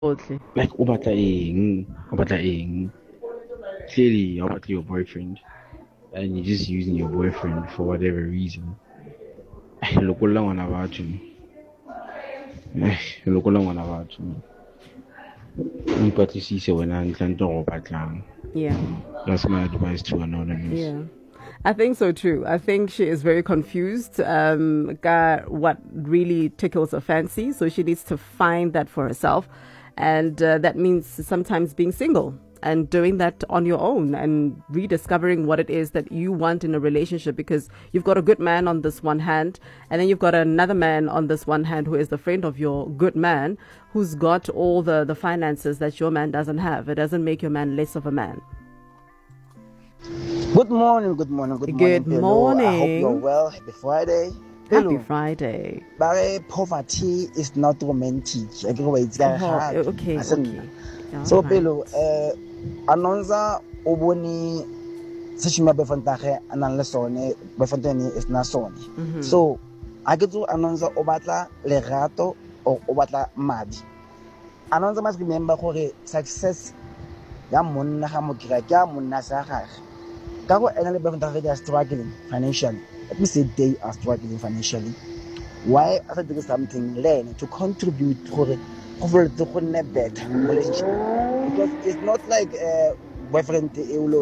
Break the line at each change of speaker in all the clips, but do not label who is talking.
Like Obata clearly Obata your boyfriend and you're just using your boyfriend for whatever reason. Loko lang wana batho. Loko lang wana batho. Ipatlisise wena ntlanto go batlang.
Yeah.
That's my advice to Anonymous.
Yeah. I think so too. I think she is very confused. What really tickles her fancy. So she needs to find that for herself. And that means sometimes being single and doing that on your own and rediscovering what it is that you want in a relationship, because you've got a good man on this one hand and then you've got another man on this one hand who is the friend of your good man, who's got all the finances that your man doesn't have. It doesn't make your man less of a man.
Good morning.
Good morning.
I hope you're well. Happy Friday.
Happy Friday.
But poverty is not romantic.
Okay.
So, Pelo, Anonza Oboni, Sishima Befantahe, and Anlasone, Befantani is Nasoni. So, I get to Anonza Obatla, Lerato, or Obatla Madi. Anonza must remember success. Yamun Hamukira, Munasahar. Kago and Befantahe are struggling financially. Let me say they are struggling financially. Why after doing something, learn to contribute to the better relationship? Because it's not like boyfriend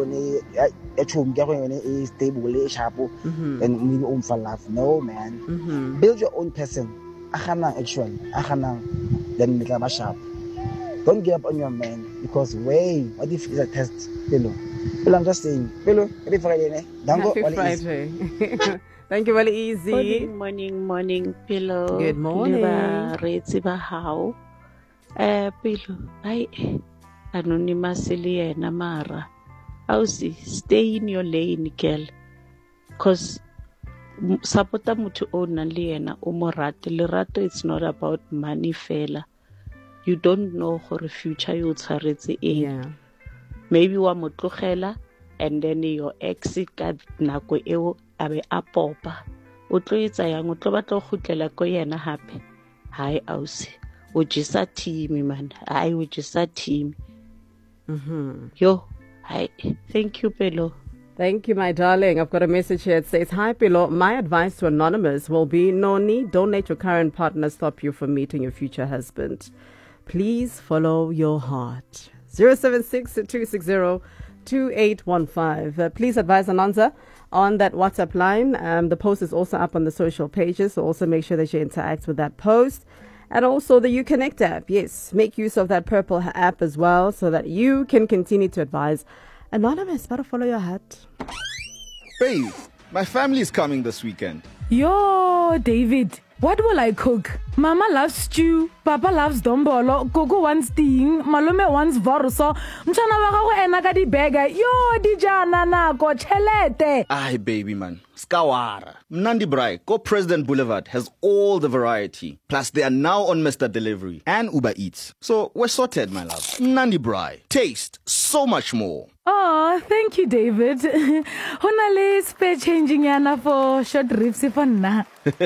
is stable, sharp, and maybe own for love. No, man. Build your own person. Actually, then make a sharp. Don't give up on your man, because what if it's a test? Pillow, I'm just saying. Pillow, happy Friday.
Happy Friday. Thank you, very easy.
Morning, Pillow.
Good morning.
How? Pillow, I anonymously Namara. How see? Stay in your lane, girl. Cause sapota mutu ona liena umorate. Lerato, it's not about money, fella. You don't know how the future you tsaretse in.
Yeah.
Maybe wa motlogela and then your ex ka nako eo abe a popa. O tlo etsa yang o tlo batla go gutlela ko yena hape. Hi ausi. O jisa team man. Hi o jisa team. Yo, hi. Thank you, Pelo.
Thank you, my darling. I've got a message here. It says, hi, Pilo. My advice to Anonymous will be, Noni, don't let your current partner stop you from meeting your future husband. Please follow your heart. 076-260-2815. Please advise Anonza on that WhatsApp line. The post is also up on the social pages, so also make sure that you interact with that post. And also the Uconnect app. Yes, make use of that purple app as well so that you can continue to advise. Anonymous, better follow your heart.
Babe, my family is coming this weekend.
Yo, David, what will I cook? Mama loves stew, Papa loves dombolo, Gogo wants ting, Malume wants vorso, Mchana wako ena di bega, yo dijana na go chelete.
Aye, baby man, skawara. Mnandi Brai, Go President Boulevard has all the variety. Plus, they are now on Mr. Delivery and Uber Eats. So, we're sorted, my love. Mnandi Brai, taste so much more.
Oh, thank you, David. Honale spare changing yana for short ribs for na.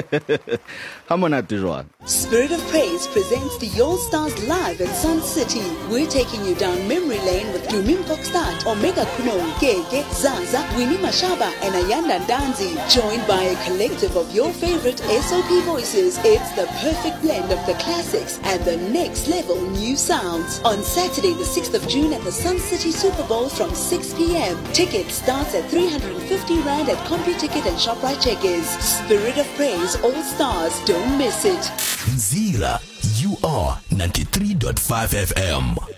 Spirit of Praise presents the All Stars live in Sun City. We're taking you down memory lane with Lumim Kokstat, Omega Kuno, Gege, Zaza, Winnie Mashaba, and Ayanda Danzi. Joined by a collective of your favorite SOP voices, it's the perfect blend of the classics and the next level new sounds. On Saturday, the 6th of June at the Sun City Super Bowl from 6 p.m. Tickets starts at 350 Rand at CompuTicket and ShopRite Checkers. Spirit of Praise All Stars. Don't miss it.
Nzira, you are 93.5 FM.